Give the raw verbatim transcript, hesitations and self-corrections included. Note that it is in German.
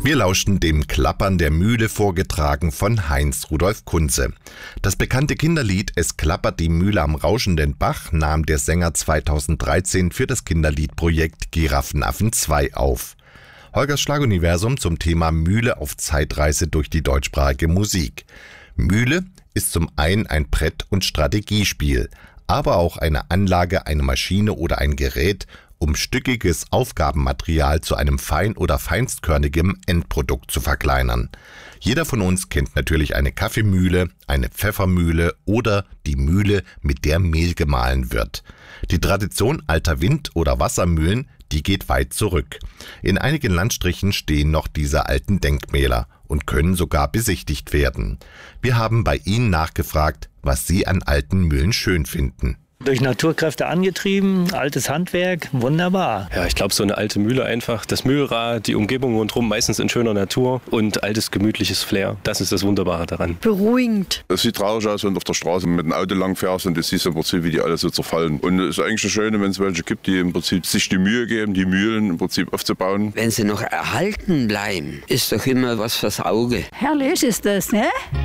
Wir lauschten dem Klappern der Mühle, vorgetragen von Heinz Rudolf Kunze. Das bekannte Kinderlied »Es klappert die Mühle am rauschenden Bach« nahm der Sänger zweitausenddreizehn für das Kinderliedprojekt Giraffenaffen zwei auf. Holgers Schlaguniversum zum Thema Mühle auf Zeitreise durch die deutschsprachige Musik. Mühle ist zum einen ein Brett- und Strategiespiel, aber auch eine Anlage, eine Maschine oder ein Gerät, um stückiges Aufgabenmaterial zu einem fein- oder feinstkörnigem Endprodukt zu verkleinern. Jeder von uns kennt natürlich eine Kaffeemühle, eine Pfeffermühle oder die Mühle, mit der Mehl gemahlen wird. Die Tradition alter Wind- oder Wassermühlen, die geht weit zurück. In einigen Landstrichen stehen noch diese alten Denkmäler und können sogar besichtigt werden. Wir haben bei Ihnen nachgefragt, was Sie an alten Mühlen schön finden. Durch Naturkräfte angetrieben, altes Handwerk, wunderbar. Ja, ich glaube, so eine alte Mühle einfach. Das Mühlrad, die Umgebung rundherum, meistens in schöner Natur und altes, gemütliches Flair. Das ist das Wunderbare daran. Beruhigend. Es sieht traurig aus, wenn du auf der Straße mit dem Auto langfährst und du siehst im Prinzip, wie die alle so zerfallen. Und es ist eigentlich das Schöne, wenn es welche gibt, die im Prinzip sich die Mühe geben, die Mühlen im Prinzip aufzubauen. Wenn sie noch erhalten bleiben, ist doch immer was fürs Auge. Herrlich ist das, ne?